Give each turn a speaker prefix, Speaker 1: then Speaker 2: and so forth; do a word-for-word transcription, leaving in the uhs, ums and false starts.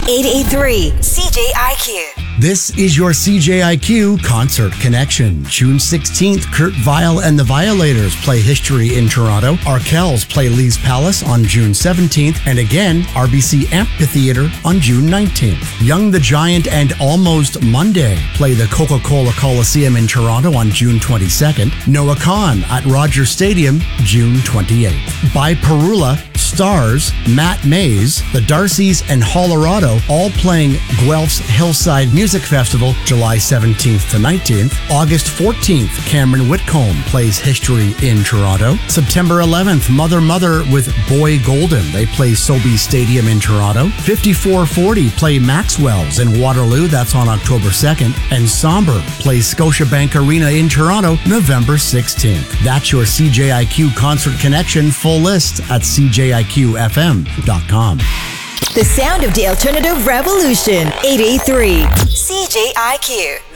Speaker 1: eight eight three C J I Q.
Speaker 2: This is your C J I Q Concert Connection. June sixteenth, Kurt Vile and the Violators play History in Toronto. Arkells play Lee's Palace on June seventeenth. And again, R B C Amphitheatre on June nineteenth. Young the Giant and Almost Monday play the Coca-Cola Coliseum in Toronto on June twenty-second. Noah Kahan at Rogers Stadium, June twenty-eighth. By Perula, Stars, Matt Mays, the Darcys, and Hollerado all playing Guelph's Hillside Music Festival July seventeenth to nineteenth. August fourteenth, Cameron Whitcomb plays History in Toronto. September eleventh, Mother Mother with Boy Golden. They play Sobeys Stadium in Toronto. fifty-four forty play Maxwell's in Waterloo. That's on October second. And Somber plays Scotiabank Arena in Toronto November sixteenth. That's your C J I Q Concert Connection. Full list at C J I Q F M dot com.
Speaker 1: The sound of the alternative revolution. eight eight three C J I Q.